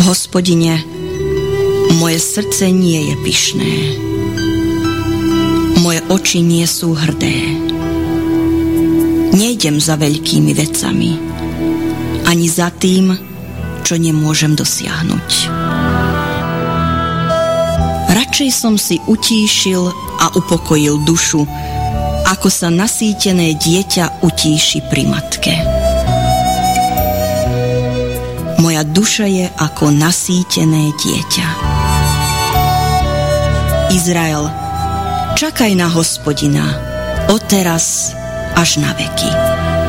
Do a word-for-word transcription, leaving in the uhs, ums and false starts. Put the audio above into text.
Hospodine, moje srdce nie je pyšné. Moje oči nie sú hrdé. Nejdem za veľkými vecami, ani za tým, čo nemôžem dosiahnuť. Radšej som si utíšil a upokojil dušu, ako sa nasýtené dieťa utíši pri matke. Moja duša je ako nasýtené dieťa. Izrael, čakaj na Hospodina, odteraz až na veky.